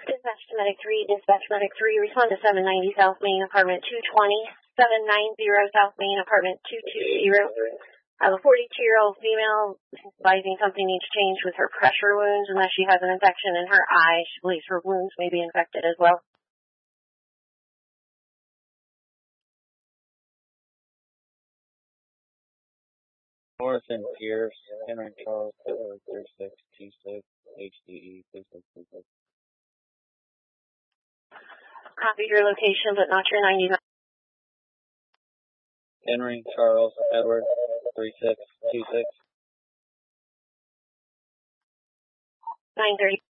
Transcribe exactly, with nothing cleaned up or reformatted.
Dispatch to Medic three, Dispatch Medic three, respond to seven ninety South Main, apartment two twenty, seven ninety South Main, apartment two twenty. I have a forty-two-year-old female advising something needs changed with her pressure wounds unless she has an infection in her eye. She believes her wounds may be infected as well. Morrison Pierce, Henry Charles, Edward three six two six, H D E two six two six. Copy your location, but not your ninety-nine. Henry Charles, Edward three six two six. nine thirty.